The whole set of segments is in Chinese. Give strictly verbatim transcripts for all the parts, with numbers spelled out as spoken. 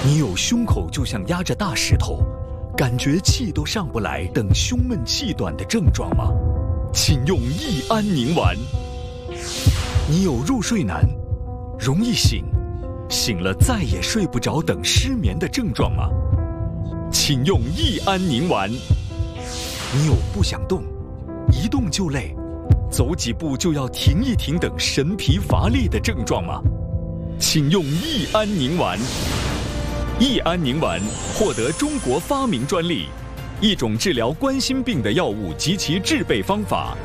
你有胸口就像压着大石头，感觉气都上不来等胸闷气短的症状吗？请用益安宁丸。你有入睡难、容易醒、醒了再也睡不着等失眠的症状吗？请用益安宁丸。你有不想动、一动就累、走几步就要停一停等神疲乏力的症状吗？请用益安宁丸。益安宁丸获得中国发明专利，一种治疗冠心病的药物及其制备方法。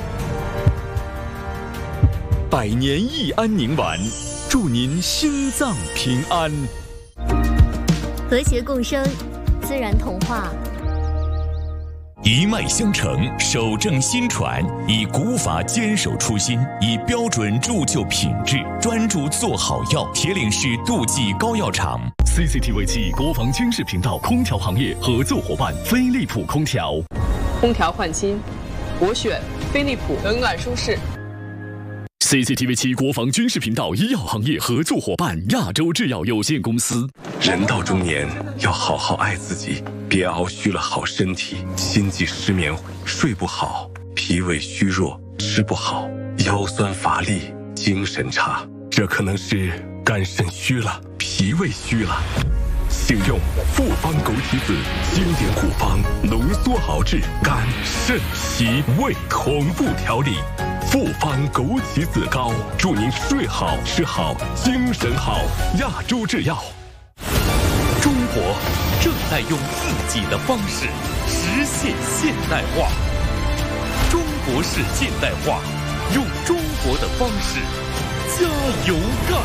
百年益安宁丸，祝您心脏平安。 和谐共生，自然童话。 一脉相承，守正心传，以古法坚守初心，以标准铸就品质，专注做好药。铁岭市杜记高药厂 C C T V 暨国防军事频道空调行业合作伙伴飞利浦空调。 空调换新，我选飞利浦，冷暖舒适。 C C T V 七国防军事频道医药行业合作伙伴亚洲制药有限公司。 人到中年，要好好爱自己，别熬虚了好身体，心悸失眠，睡不好，脾胃虚弱，吃不好，腰酸乏力，精神差，这可能是肝肾虚了，脾胃虚了。请用复方枸杞子经典古方浓缩熬制肝肾脾胃同步调理。复方枸杞子膏，祝您睡好吃好精神好。亚洲制药。 中国正在用自己的方式实现现代化。中国式现代化，用中国的方式加油干。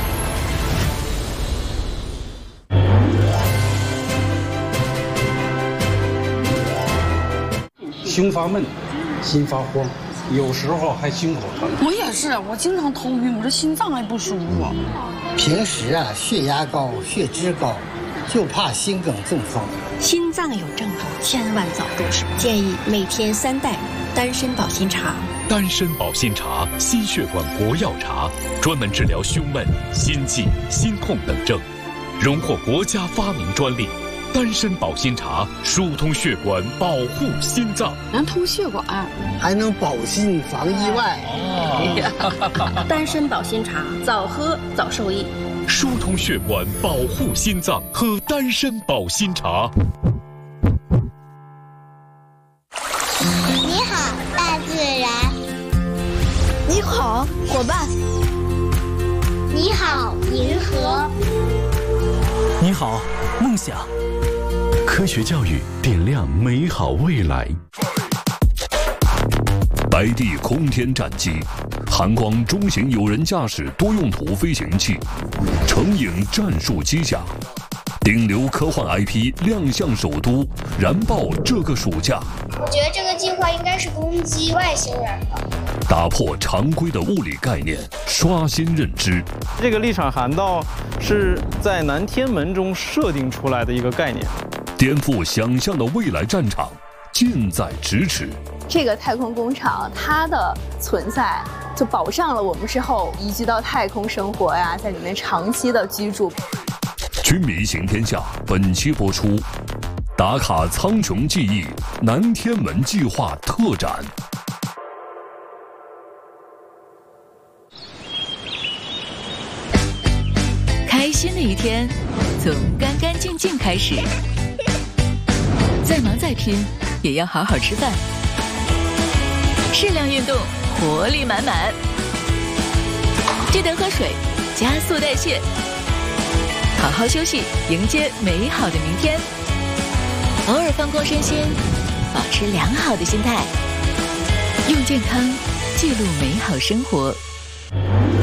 胸发闷，心发慌，有时候还心口疼。 我也是，我经常头晕，我这心脏还不舒服。 平时啊，血压高，血脂高，就怕心梗中风。 心脏有症状，千万早入手。建议每天三袋丹参保心茶。 丹参保心茶，心血管国药茶，专门治疗胸闷、心悸、心痛等症，荣获国家发明专利。丹参保心茶疏通血管，保护心脏， 能通血管， 还能保心防意外。 哦、丹参保心茶，早喝早受益。 疏通血管，保护心脏，喝丹参保心茶。 你好，大自然。 你好，伙伴。 你好，银河。 你好，梦想。 科学教育点亮美好未来。 白帝空天战机，寒光中型有人驾驶多用途飞行器，成影战术机甲，顶流科幻 I P 亮相首都，燃爆这个暑假。 我觉得这个计划应该是攻击外星人的。 打破常规的物理概念，刷新认知。 这个立场涵道是在南天门中设定出来的一个概念。 颠覆想象的未来战场近在咫尺。 这个太空工厂，它的存在就保障了我们之后移居到太空生活呀，在里面长期的居住。 军迷行天下本期播出，打卡苍穹记忆南天门计划特展。 开心的一天从干干净净开始，再忙再拼也要好好吃饭，适量运动，活力满满，记得喝水，加速代谢，好好休息，迎接美好的明天。偶尔放空身心，保持良好的心态，用健康记录美好生活。